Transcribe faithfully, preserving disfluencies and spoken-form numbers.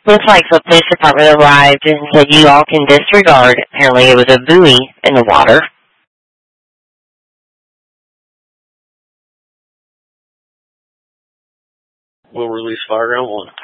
Looks like the police department arrived and said you all can disregard. Apparently it was a buoy in the water. We'll release fire ground one.